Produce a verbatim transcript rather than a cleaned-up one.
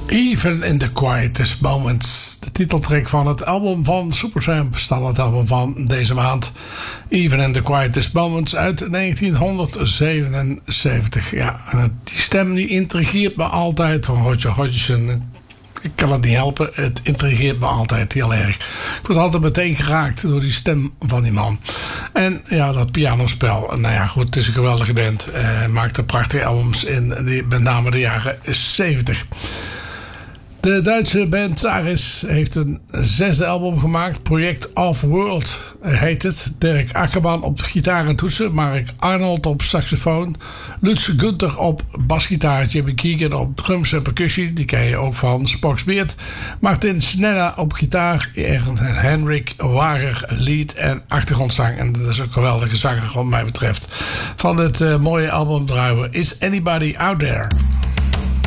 Even in the Quietest Moments. De titeltrack van het album van Supertramp. Standaard album van deze maand. Even in the Quietest Moments uit negentienhonderdzevenenzeventig. Ja, en die stem die intrigeert me altijd van Roger Hodgson. Ik kan het niet helpen, het intrigeert me altijd heel erg. Ik word altijd meteen geraakt door die stem van die man. En ja, dat pianospel. Nou ja, goed, het is een geweldige band. Hij uh, maakte prachtige albums in die, met name de jaren zeventig. De Duitse band Aris heeft een zesde album gemaakt. Project Off-World heet het. Dirk Akkerman op gitaar en toetsen. Mark Arnold op saxofoon. Lutz Gunther op basgitaar. Jimmy Keegan op drums en percussie. Die ken je ook van Spock's Beard. Martin Snella op gitaar. En Henrik Wager lead en achtergrondzang. En dat is ook een geweldige zanger wat mij betreft. Van het uh, mooie album draaien we Is Anybody Out There?